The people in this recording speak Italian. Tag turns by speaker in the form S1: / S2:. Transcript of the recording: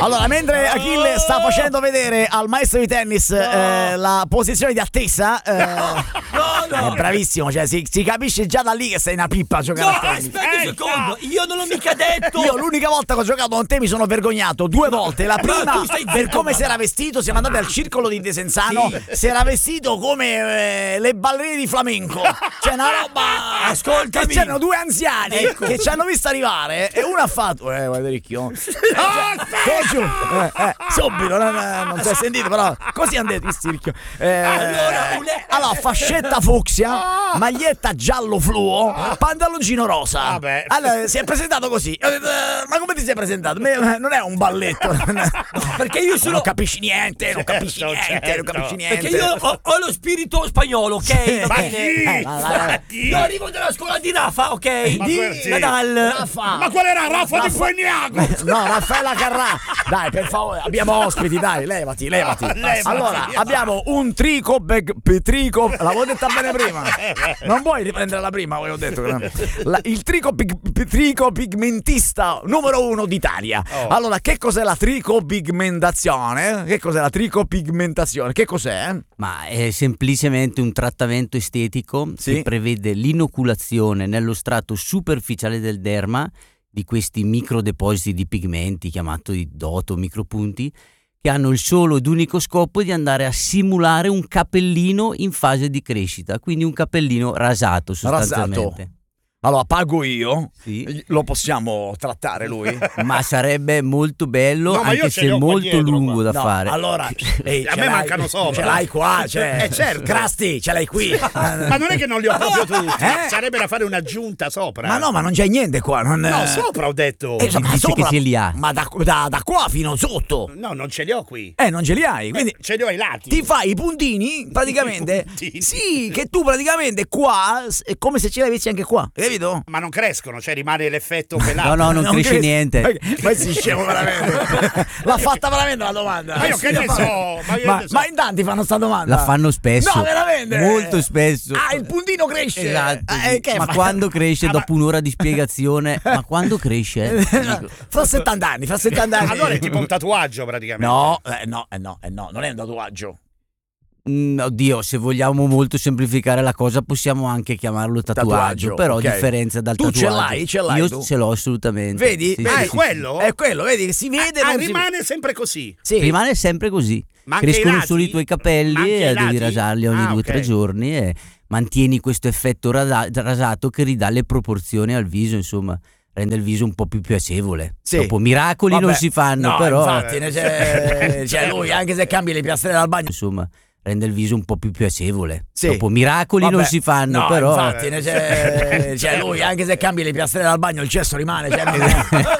S1: Allora, mentre Achille sta facendo vedere al maestro di tennis la posizione di attesa, è bravissimo, cioè si capisce già da lì che sei una pippa a giocare a tennis.
S2: Aspetta un secondo, io non l'ho mica detto.
S1: Io l'unica volta che ho giocato con te mi sono vergognato 2 volte. La prima per come si era vestito, siamo andati al circolo di Desenzano, si era vestito come le ballerine di flamenco. C'è una roba,
S2: ascoltami,
S1: che c'erano 2 anziani che ci hanno visto arrivare e uno ha fatto guarda ricchio, subito non si è sentito, però così hanno detto ricchio. Allora fascetta fucsia, maglietta giallo fluo, pantaloncino rosa.
S3: Vabbè.
S1: Allora si è presentato così. Ma come ti sei presentato? Non è un balletto.
S2: Perché io sono...
S1: Non capisci niente, non capisci niente.
S2: Perché io ho lo spirito spagnolo, ok?
S3: Ma
S2: Io arrivo dalla scuola di Rafa, ok? Di Nadal.
S1: Rafa.
S3: Ma qual era Rafa di Fuegnago?
S1: No, Raffaella Carrà. Dai, per favore, abbiamo ospiti, dai, levati. Allora, abbiamo un trico. L'avevo detta bene prima. Non vuoi riprendere la prima, avevo detto. Il tricopigmentista numero 1 d'Italia. Allora, che cos'è la tricopigmentazione? Che cos'è?
S4: Ma è semplicemente un trattamento estetico che prevede l'inoculazione nello strato superficiale del derma di questi microdepositi di pigmenti chiamati DOT o micropunti, che hanno il solo ed unico scopo di andare a simulare un capellino in fase di crescita, quindi un capellino rasato sostanzialmente.
S1: Allora pago io,
S4: Sì.
S1: Lo possiamo trattare lui?
S4: Ma sarebbe molto bello, anche se molto lungo da fare.
S1: Allora,
S3: a me mancano sopra.
S1: Ce l'hai qua, cioè.
S3: Certo.
S1: Crasti, ce l'hai qui.
S3: Ma non è che non li ho proprio tutti. Sarebbe da fare un'aggiunta sopra.
S1: Ma no, ma non c'è niente qua.
S3: No, sopra ho detto.
S1: Ma
S4: Dice che se li ha.
S1: Ma da qua fino sotto.
S3: No, non ce li ho qui.
S1: Non ce li hai, quindi
S3: Ce li ho ai lati.
S1: ti fai i puntini, praticamente.
S3: Puntini.
S1: Sì, che tu praticamente qua è come se ce li avessi anche qua, capito?
S3: Ma non crescono, cioè rimane l'effetto pelato.
S4: No, non cresce niente.
S1: Ma si scemo veramente. L'ha fatta veramente la domanda.
S3: Ma io che ne so?
S1: Ma in tanti fanno sta domanda.
S4: La fanno spesso.
S1: No, veramente.
S4: Molto spesso.
S1: Il puntino cresce.
S4: Esatto.
S1: Che
S4: Ma
S1: fa?
S4: quando cresce, dopo un'ora di spiegazione, ma quando cresce?
S1: Fra 70 anni.
S3: Allora è tipo un tatuaggio praticamente.
S1: No, non è un tatuaggio.
S4: Oddio, se vogliamo molto semplificare la cosa possiamo anche chiamarlo tatuaggio, però
S1: ok.
S4: a differenza dal
S1: Tu
S4: tatuaggio.
S1: ce l'hai
S4: Io
S1: tu?
S4: ce l'ho assolutamente.
S1: Vedi?
S4: Sì,
S3: È
S4: sì,
S3: quello?
S1: È quello, vedi che si vede. non si
S3: rimane sempre così.
S1: Sì.
S4: Rimane sempre così.
S3: Ma anche i
S4: Crescono
S3: lati?
S4: solo i tuoi
S3: Ma
S4: capelli
S3: anche i
S4: e devi
S3: lati?
S4: rasarli ogni 2 o 3
S3: ok.
S4: giorni e mantieni questo effetto rasato che ridà le proporzioni al viso, insomma. Rende il viso un po' più piacevole.
S1: Sì.
S4: Dopo miracoli
S1: Vabbè,
S4: non si fanno,
S1: no,
S4: però
S1: infatti, cioè lui anche se cambia le piastrelle al bagno.
S4: insomma rende il viso un po' più piacevole.
S1: Sì.
S4: Dopo miracoli
S1: Vabbè,
S4: non si fanno,
S1: no,
S4: però
S1: infatti, cioè lui anche se cambia le piastrelle al bagno il cesso rimane. Cioè,